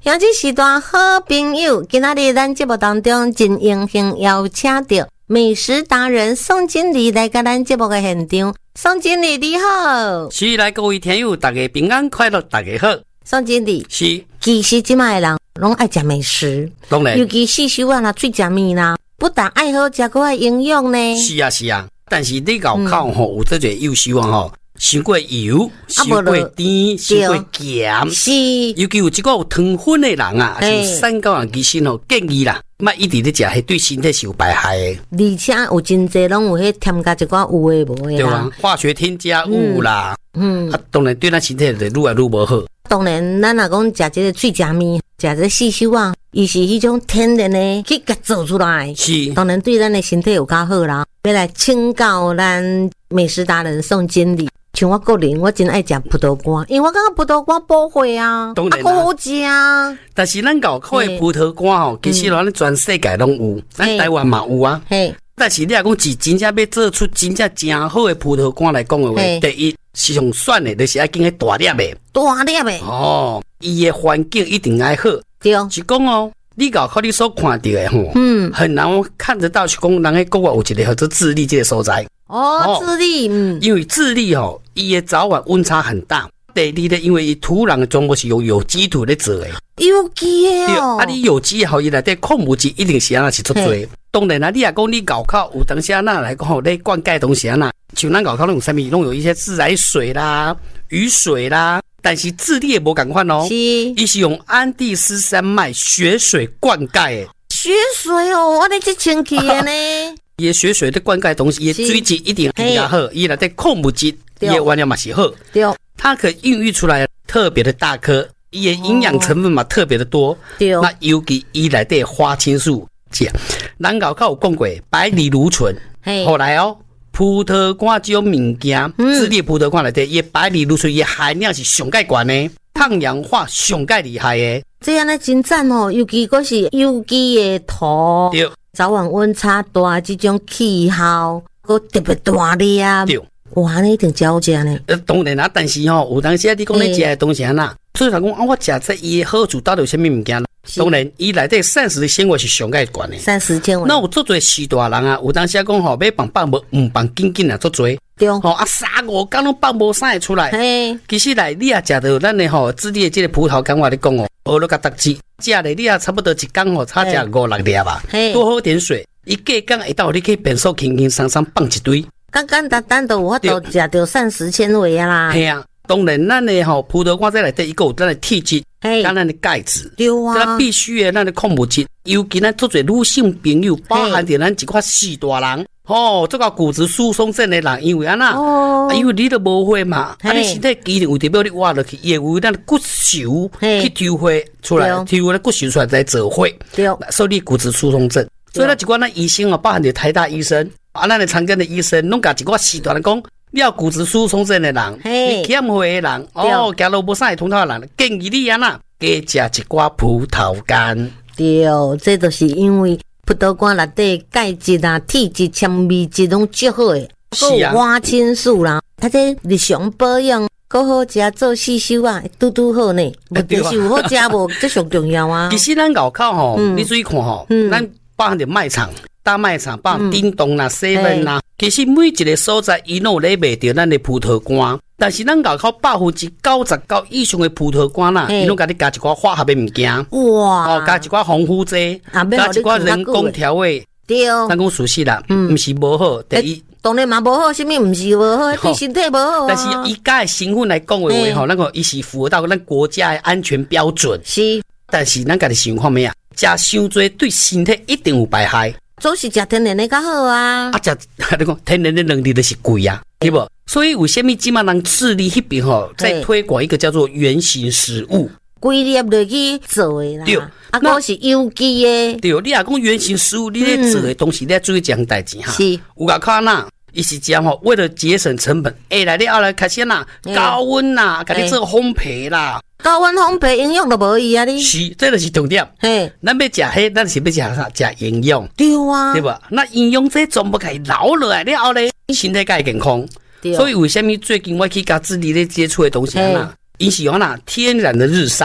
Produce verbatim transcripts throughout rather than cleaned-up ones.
兄弟是段好朋友，今仔日咱节目当中真荣幸邀请到美食达人宋经理来到咱节目的现场。宋经理你好。 是，来各位听友大家平安快乐，大家好。 宋经理是， 其实即卖的人拢爱食美食， 当然， 尤其四手啊啦、水食面啦，不但爱好食，还爱营养呢。 是啊是啊，但是你咬口吼、嗯、有这个优秀啊吼。伤过油，伤过甜，伤过咸， 是。 尤其有一个有糖分的人啊，是三高人其实吼建议啦，莫一直咧食，迄对身体是有败害的。 而且有真侪拢有迄添加一寡有诶无诶啦， 对啊，化学添加物啦， 嗯， 啊，当然对咱身体就愈来愈无好。 当然，咱若讲食这个水食面，食这个四手啊，伊是迄种天然的去甲做出来， 是， 当然对咱的身体有较好啦。要来请教咱美食达人宋经理。像我个人，我真爱食葡萄干，因为我感觉葡萄干补血啊， 当然啊，好食啊。 但是咱搞口的葡萄干吼，其实咱全世界拢有，咱、嗯、台湾嘛有啊。嘿，但是你若讲是真正要做出真正真好的葡萄干来讲的话，第一是上选的，就是要经迄大粒的， 大粒的哦，伊的环境一定要好。 对， 是讲哦，你搞口你所看到的吼，嗯，很难看得到，是讲人喺国外有一个叫做智利这个所在。 哦，智利，嗯， 因为智利吼，伊的早晚温差很大。第二呢，因为伊土壤全部是用有机土咧做的， 有机的哦。 啊，你有机吼，伊内底矿物质一定是安那是足多。当然啦，你若讲你咬口有当时安那来讲吼，咧灌溉东西安那，像咱咬口拢有啥物，拢有一些自来水啦、雨水啦。但是智利也无共款哦，是，伊是用安第斯山脉雪水灌溉的。 雪水哦，我咧这清气的呢。 伊的雪水的灌溉东西，伊的水质一定比较好，伊内底矿物质，伊的原料嘛是好，对，它可以孕育出来特别的大颗，伊的营养成分嘛特别的多，对，那尤其伊内底花青素，是，咱咬口有讲过百里芦醇，后来哦，葡萄干这种物件，智利葡萄干内底，伊百里芦醇伊含量是上介悬的，抗氧化上介厉害的， 这样咧真赞哦，尤其嗰是有机的土，对。早晚温差大，这种气候，佮特别大粒啊！对，哇，你一定真好食呢。 呃，当然啦，但是吼、喔，有当时你讲你食的东西啊，所以他讲啊，我食这伊好处到底有啥物物件？当然，伊内底膳食的纤维是上介悬的。膳食纤维。那有足多时大人啊，有当时讲吼，要放放无，唔放紧紧啊，足多。对。吼、喔、啊，三五工拢放无啥会出来。嘿。其实来，你也食到咱的吼，智利的这个葡萄干，我咧讲哦，学了甲特质。食咧，你也差不多一工吼，差食五六粒吧。多喝点水，一个工会到你可以便所轻轻松松放一堆。简简单单都有法度食到膳食纤维啊啦。系啊，当然咱的吼葡萄干在内底一个有咱的铁质，跟咱的钙质，对啊，咱必须的咱的矿物质。尤其咱做做女性朋友，包含着咱一寡四大人。哦，这个骨质疏松症的人，因为安那，哦、啊，因为你都无血嘛，啊，你身体机能有特别你挖落去，也为咱的骨髓去抽血出来，抽了骨髓出来再做血，对，所以你骨质疏松症。所以咱一寡咱医生啊，包含着台大医生啊，咱的常见的医生，拢甲一寡时段讲，你要骨质疏松症的人，你欠血的人，哦，走路无啥会通透的人，建议你安那加食一寡葡萄干。对， 这就是因为。葡萄干内底钙质啊、铁质、纤维质拢足好诶，还有花青素啦，啊，这日常保养够好食，做细修啊，拄拄好呢。就是有好食无，这上重要啊。 其实咱咬口吼，嗯、你注意看吼，嗯、咱包含着卖场、大卖场、包含叮咚啦、seven 啦，其实每一个所在伊拢有咧卖着咱的葡萄干。但是咱咬口百分之九十九以上的葡萄干啦，伊拢甲你加一寡化学的物件，哇，哦，加一寡防腐剂，加一寡人工调味，对，咱讲熟悉啦，嗯，毋是无好，第一，当然嘛无好，啥物毋是无好，对身体无好。但是伊加的成分来讲的话吼，那个伊是符合到咱国家的安全标准，是。但是咱家己想看咩啊？食伤多对身体一定有败害。 总是食天然的较好啊！ 啊，食你讲天然的能力就是贵啊，对不？所以为什么今嘛人智利迄边吼在推广一个叫做原型食物， 规粒落去做的啦。对，啊，那是有机的。对， 你若讲原型食物，你咧做的东西，你要注意这样代志哈。是，有甲看呐，伊是这样吼，为了节省成本，哎，来你后来开始呐，高温呐，甲你做烘焙啦。 高温烘焙营养都无伊啊！你是，这就是重点。嘿，咱要食迄，咱是要食啥？食营养。对啊，对吧？那营养这全部给留落来了后咧，身体才会健康。所以为什么最近我去甲智利咧接触的东西啊？因是有哪天然的日晒，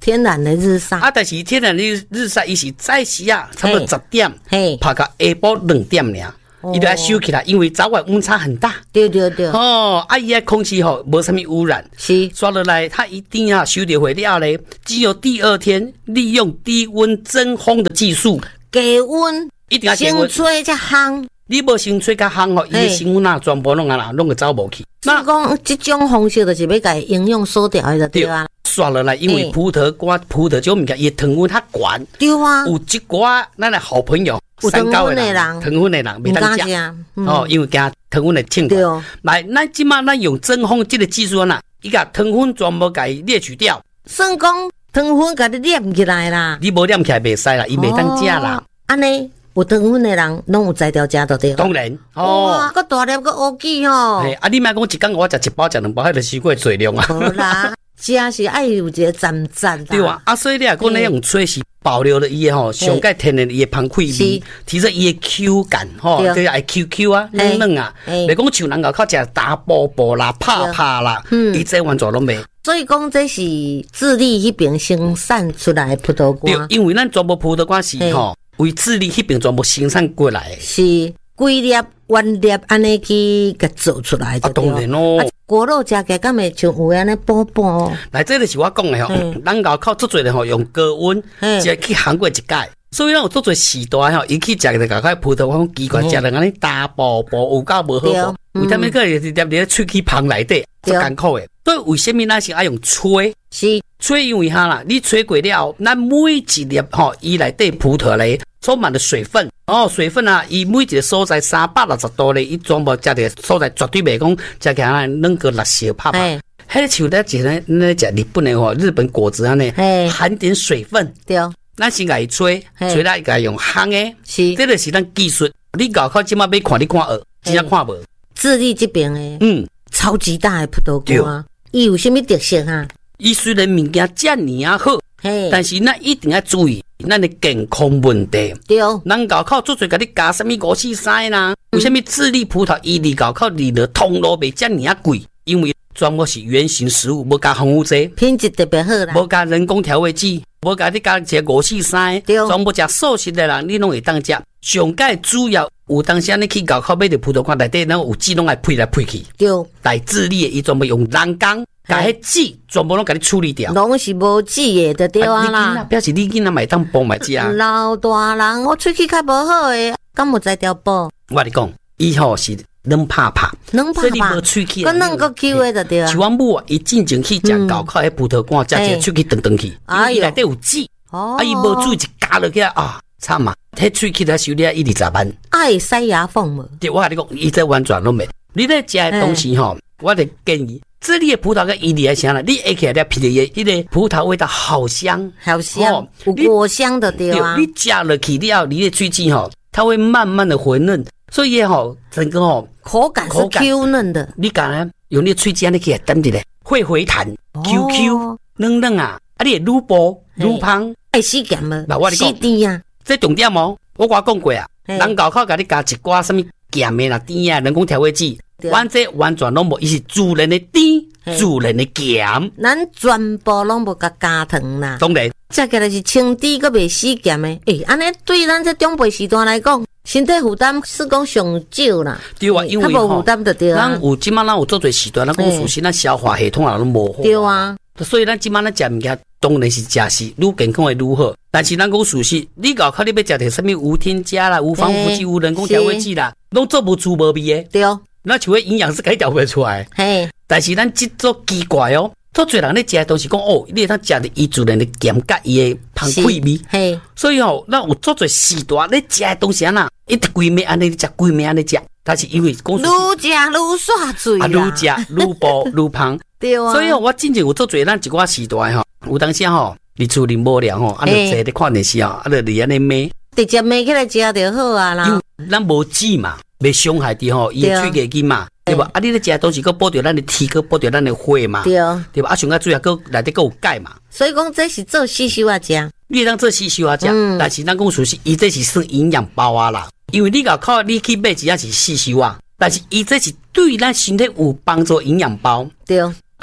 天然的日晒啊，但是天然的日晒伊是早时啊，差不多十点， 嘿， 拍到下晡两点尔。伊就要收起来，因为早晚温差很大。 对对对。 哦，啊，伊个空气吼无什么污染， 是刷落来，它一定要收掉回了咧。只有第二天利用低温蒸烘的技术， 加温， 一定要加温， 先吹才烘。 你无先吹甲烘吼，伊的成分啊全部拢啊啦，拢会走无去。 那讲这种方式就是要甲营养锁掉的就对啊。 刷落来，因为葡萄干、葡萄酒物件，伊糖分较悬。 对啊。 有一寡咱的好朋友。 有糖分的人， 糖分的人袂当食、嗯、哦，因为惊糖分的清淡。来，咱即马咱用蒸烘这个技术呐，伊甲糖分全部甲伊列取掉。 算讲糖分甲你念起来啦， 你无念起来袂使啦，伊袂当食啦。 安尼有糖分的人拢有才调食就对。 当然，哦， 哇，个大粒个乌鸡吼。 嘿，啊，你莫讲一工我食一包食两包，迄就是过最量啊。 好啦，食是爱有一个赞赞啦。 对啊，啊，所以你若讲你用吹是。保留了伊吼上盖天然伊的芳气味，提升伊的 Q 感吼，就是爱 Q Q 啊，嫩嫩啊。袂讲像人家靠食大波波啦、拍拍啦，伊这完全拢袂。所以讲这是智利迄边生产出来的葡萄干。 对，因为咱全部葡萄干是吼为智利迄边全部生产过来的。 是。规粒、弯粒安尼去甲做出来的。 啊，当然咯。啊， 果肉食起来敢会像有安尼薄薄。 来，这个是我讲的吼，咱咬口做做的吼，用高温才去烘过一届。所以咱有做做时代吼，伊去食的搞块葡萄干奇怪，食的安尼大薄薄，有够无好薄。为什么个是踮伫喙齿旁内底，足艰苦的？所以为什么咱是爱用吹？ 是吹，因为哈啦，你吹过了后，咱每一粒吼，伊内底葡萄咧充满了水分。哦，水分啊，伊每一个所在三百六十度咧，伊全部食的所在绝对袂讲食起来软个辣小拍拍。迄个像咧，一咧咧食日本的吼，日本果子安尼，含点水分。 对， 咱先甲伊吹，吹来甲用烘的， 是， 这个是咱技术。你咬口即马要看，你看学，真正看无。 智利这边的， 嗯， 超级大的葡萄干啊，伊有啥物特色啊？ 伊虽然物件遮尔啊好，但是咱一定要注意。咱的健康问题， 对， 咱咬口做做甲你加什么五四三啦？为什么智利葡萄伊离咬口离了通路袂遮尔贵？因为全部是原型食物，无加防腐剂， 品质特别好啦， 无加人工调味剂，无加你加一个五四三，全部食素食的人，你拢会当食。上界主要有当时你去咬口买的葡萄干内底，咱有籽拢爱配来配去， 对， 来智利的伊全部用人工。甲迄籽全部拢甲你处理掉， 拢是无籽的，就对啊啦。 表示你囡仔买当帮买食啊。 老大人，我喙齿较无好诶，敢有在调补？ 我跟你讲，以后是软拍拍， 软拍拍，所以你无喙齿， 佮软个 Q 的就对啊。 像我母啊，伊进前去食高考迄葡萄干，食一喙齿断断去，伊内底有籽，啊伊无注意一加落去啊，惨啊！迄喙齿才收了一二十万。 爱塞牙缝无？ 对，我跟你讲，伊这完全拢袂。你咧食的东西吼，我得建议。这里的葡萄跟伊里来香了，你下起来了，皮的伊个葡萄味道好香， 好香，哦、有果香的对啊。 你加了去了，你的喙齿吼，它会慢慢的回嫩，所以也好，整个吼口感是 Q 嫩的。 你敢呢？用你喙齿安尼起来等一下，会回弹 ，Q Q 嫩嫩啊，啊你愈薄愈香， 爱死咸吗？ 那我你讲， 甜啊， 这重点哦，我我讲过啊，人高考甲你加一寡什么咸的啦、甜啊、人工调味剂。完这完全拢无，伊是自然的甜，自然的咸。 咱全部拢无甲加糖啦。 当然， 食起来是清甜，佮袂死咸的。诶、欸，安尼对咱这长辈时代来讲，身体负担是讲上少啦。 对啊，因为吼，无负担就对啊。 咱有即马咱有做侪时段，咱讲属实咱消化系统啊拢无好。 对啊， 所以咱即马咱食物件，当然是食是愈健康会愈好。但是咱讲属实，你搞靠你要食点什么无添加啦、无防腐剂、无人工调味剂啦，拢做不出无味的。 对哦。 那像营养是可以调不出来， 嘿， 但是咱这做奇怪哦，做侪人咧食的东西讲哦，你会当食的伊自然的咸甲伊的芳气味， 嘿， 所以哦，咱有做侪时代咧食的东西啊呐，一直规暝安尼食，规暝安尼食，但是因为讲愈食愈刷嘴啦， 啊，愈食愈薄愈胖， 对啊， 所以哦，我真正有做侪咱一寡时代吼，有当时吼，你厝里无聊吼，啊，就坐咧看电视啊，啊，就伫安尼骂， 直接骂起来食就好啊啦， 因为咱无籽嘛。袂伤害伫吼，伊喙牙筋嘛，对吧？啊，你咧食东西，佮保着咱的体，佮保着咱的血嘛， 对， 对吧？啊，上个最后佮内底佮有钙嘛。 所以讲，这是做细修啊食， 你当做细修啊食，嗯、但是咱讲属实，伊这是算营养包啊啦。因为你搞靠你去买只样是细修啊，但是伊这是对咱身体有帮助营养包。 对，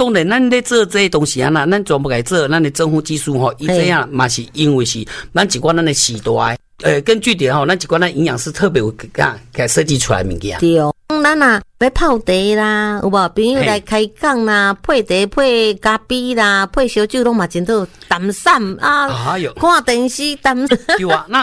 当然咱咧做这些东西啊，那咱全部来做，咱的政府技术吼，伊这样嘛是因为是咱一寡咱的时代，呃，根据点吼，咱一寡咱营养师特别有干给设计出来物件。 对哦，咱啊要泡茶啦，有无朋友来开讲啦，配茶配咖啡啦，配烧酒拢嘛真好，淡散啊， 哎呦， 看电视淡。 对啊，那